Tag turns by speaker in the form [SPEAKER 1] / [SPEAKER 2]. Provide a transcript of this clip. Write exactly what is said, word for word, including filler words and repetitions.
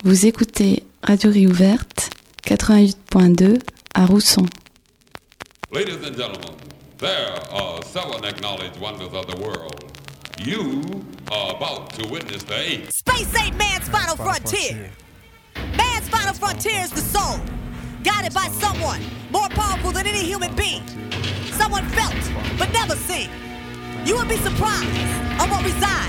[SPEAKER 1] Vous écoutez Radio Réouverte, quatre-vingt-huit point deux à Rousson.
[SPEAKER 2] Ladies and gentlemen, there are seven acknowledged wonders of the world. You are about to witness the eighth.
[SPEAKER 3] Space ain't man's final, final frontier. frontier. Man's final frontier is the soul, guided by someone more powerful than any human being. Someone felt, but never seen. You would be surprised on what resides